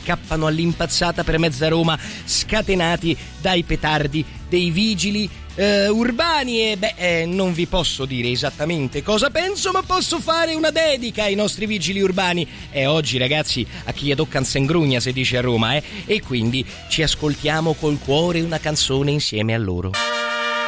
scappano all'impazzata per mezza Roma, scatenati dai petardi dei vigili urbani. E non vi posso dire esattamente cosa penso, ma posso fare una dedica ai nostri vigili urbani. E oggi, ragazzi, a chi gli tocca sengrugna, si dice a Roma, e quindi ci ascoltiamo col cuore una canzone insieme a loro.